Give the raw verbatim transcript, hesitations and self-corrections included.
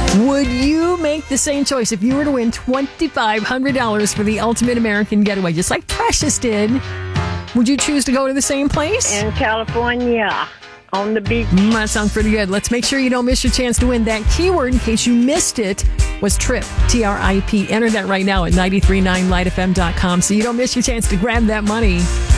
Would you make the same choice if you were to win twenty-five hundred dollars for the ultimate American getaway, just like Precious did? Would you choose to go to the same place? In California, on the beach. Mm, that sounds pretty good. Let's make sure you don't miss your chance to win. That keyword, in case you missed it, was TRIP, T R I P. Enter that right now at nine three nine light f m dot com so you don't miss your chance to grab that money.